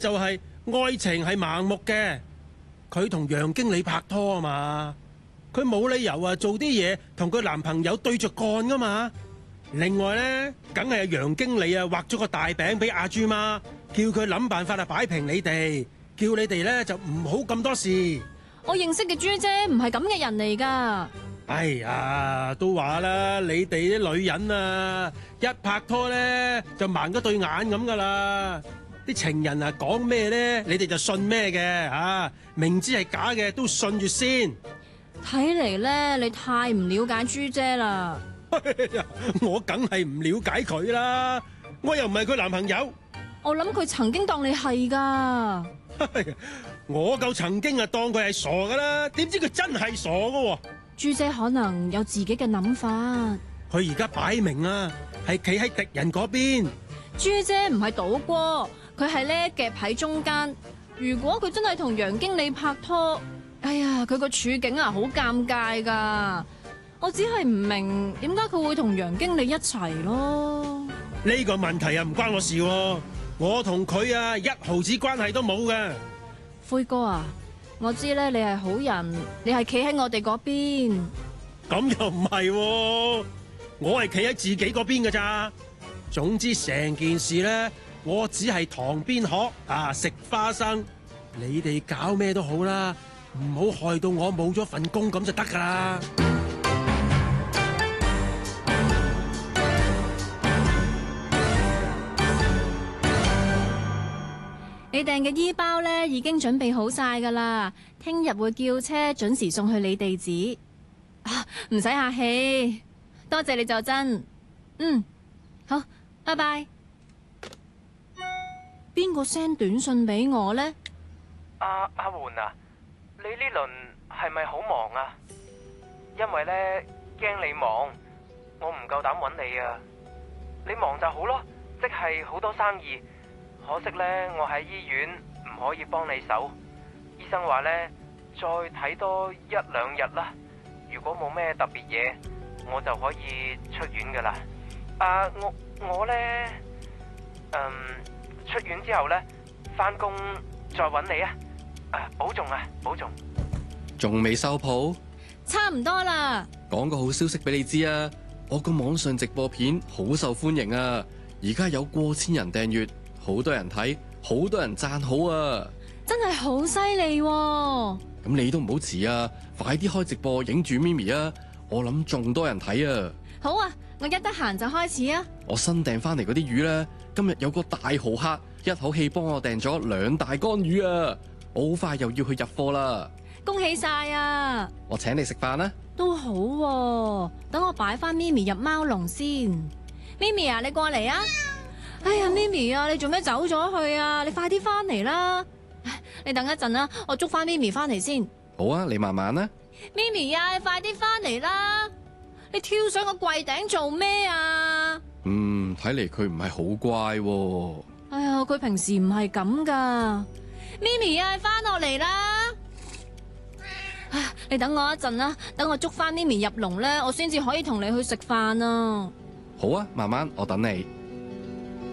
就係愛情係盲目嘅。佢同楊經理拍拖啊嘛，佢冇理由做啲嘢同佢男朋友對着幹噶嘛。另外呢，梗係楊經理畫咗個大餅俾阿豬媽，叫佢諗辦法擺平你哋，叫你哋呢就唔好咁多事。 我認識嘅豬姐唔係咁嘅人嚟噶。 哎呀，都話啦，你哋啲女人一拍拖呢就盲咗對眼咁噶啦。啲情人講咩呢，你哋就信咩嘅，明知係假嘅都信住先。 睇嚟呢，你太唔了解豬姐啦。 我梗係唔了解佢啦，我又唔係佢男朋友。 我諗佢曾經當你係噶。 我夠曾經當佢係傻噶啦，點知佢真係傻噶。 豬姐可能有自己嘅諗法。 佢而家擺明係企喺敵人嗰邊。 豬姐唔係賭波，佢係咧夾喺中間。如果佢真係同楊經理拍拖，哎呀，佢個處境好尷尬噶。我只係唔明點解佢會同楊經理一齊咯。 呢個問題唔關我事，我同佢一毫子關係都冇嘅。 灰哥啊，我知咧你係好人，你係企喺我哋嗰邊。 咁又唔係，我係企喺自己嗰邊㗎咋。總之成件事咧，我只係塘邊鶴食花生。你哋搞咩都好啦，唔好害到我冇咗份工咁就得噶啦。 你訂嘅衣包咧已經準備好晒噶啦，聽日會叫車準時送去你地址。唔使客氣，多謝你就真。好，拜拜。邊個 send 短信俾我呢？ 阿媛啊，你呢輪係咪好忙啊？因為咧驚你忙，我唔夠膽搵你啊。你忙就好咯，即係好多生意。可惜咧，我喺醫院唔可以幫你手。醫生話咧，再睇多1-2日啦。如果冇咩特別嘢，我就可以出院噶啦。我咧，出院之後咧，翻工再搵你啊。保重啊，保重。 仲未收鋪？ 差唔多啦。 講個好消息俾你知啊！我個網上直播片好受歡迎啊！而家有過千人訂閱。好多人睇，好多人讚好啊！ 真係好犀利喎！ 咁你都唔好遲啊，快啲開直播影住咪咪啊！我諗仲多人睇啊！ 好啊，我一得閒就開始啊！ 我新訂翻嚟嗰啲魚咧，今日有個大豪客一口氣幫我訂咗2大缸魚啊！我好快又要去入貨啦！ 恭喜晒啊！ 我請你食飯啦！ 都好喎，等我擺翻咪咪入貓籠先。咪咪啊，你過嚟啊！哎呀，咪咪啊，你做咩走咗去啊？你快啲翻嚟啦！你等一陣啦，我捉翻咪咪翻嚟先。 好啊，你慢慢啦。 咪咪啊，你快啲翻嚟啦！你跳上個櫃頂做咩啊？ 睇嚟佢唔係好乖喎。 哎呀，佢平時唔係咁噶。咪咪啊，翻落嚟啦！你等我一陣啦，等我捉翻咪咪入籠咧，我先至可以同你去食飯啊。 好啊，慢慢，我等你。